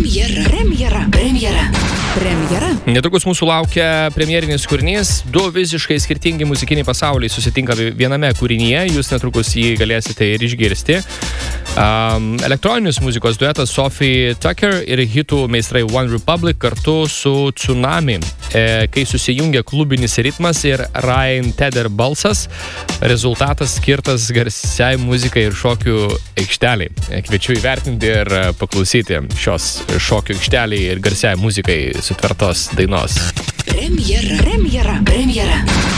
Premjera. Netrukus mūsų laukia premjerinis kūrinys. Du visiškai skirtingi muzikiniai pasauliai susitinka viename kūrinyje. Jūs netrukus jį galėsite ir išgirsti. Elektroninis muzikos duetas Sophie Tucker ir hitų meistrai One Republic kartu su Tsunami. Kai susijungia klubinis ritmas ir Ryan Tedder balsas, rezultatas skirtas garsiai muzikai ir šokių aikšteliai. Kviečiu įvertinti ir paklausyti šios šokių aikšteliai ir garsiai muzikai sutvertos dainos. Premjera.